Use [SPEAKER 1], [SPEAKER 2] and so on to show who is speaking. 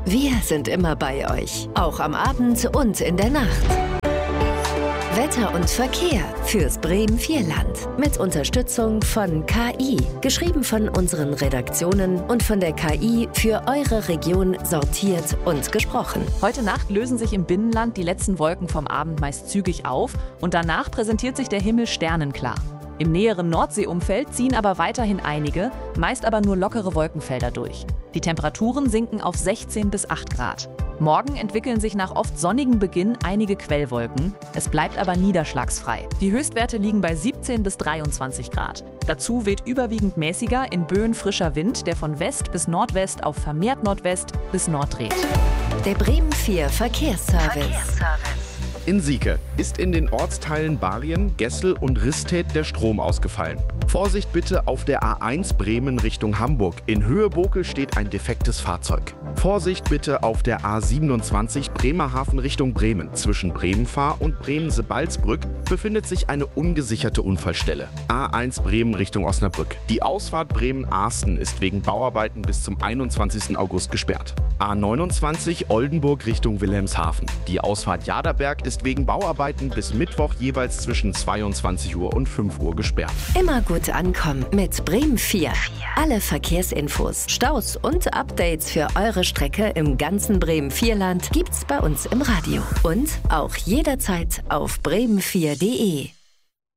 [SPEAKER 1] Wir sind immer bei euch, auch am Abend und in der Nacht. Wetter und Verkehr fürs Bremen-Vierland. Mit Unterstützung von KI. Geschrieben von unseren Redaktionen und von der KI für eure Region sortiert und gesprochen.
[SPEAKER 2] Heute Nacht lösen sich im Binnenland die letzten Wolken vom Abend meist zügig auf und danach präsentiert sich der Himmel sternenklar. Im näheren Nordseeumfeld ziehen aber weiterhin einige, meist aber nur lockere Wolkenfelder durch. Die Temperaturen sinken auf 16 bis 8 Grad. Morgen entwickeln sich nach oft sonnigem Beginn einige Quellwolken. Es bleibt aber niederschlagsfrei. Die Höchstwerte liegen bei 17 bis 23 Grad. Dazu weht überwiegend mäßiger, in Böen frischer Wind, der von West bis Nordwest auf vermehrt Nordwest bis Nord dreht.
[SPEAKER 1] Der Bremen 4 Verkehrsservice.
[SPEAKER 3] In Sieke ist in den Ortsteilen Barien, Gessel und Ristedt der Strom ausgefallen. Vorsicht bitte auf der A1 Bremen Richtung Hamburg. In Höhe Bokel steht ein defektes Fahrzeug. Vorsicht bitte auf der A27 Bremerhaven Richtung Bremen. Zwischen Bremenfahr und Bremen-Sebalsbrück befindet sich eine ungesicherte Unfallstelle. A1 Bremen Richtung Osnabrück. Die Ausfahrt Bremen-Arsten ist wegen Bauarbeiten bis zum 21. August gesperrt. A29 Oldenburg Richtung Wilhelmshaven. Die Ausfahrt Jaderberg ist wegen Bauarbeiten bis Mittwoch jeweils zwischen 22 Uhr und 5 Uhr gesperrt.
[SPEAKER 1] Immer gut ankommen mit Bremen 4. Alle Verkehrsinfos, Staus und Updates für eure Strecke im ganzen Bremen-Vierland gibt's bei uns im Radio. Und auch jederzeit auf bremen4.de.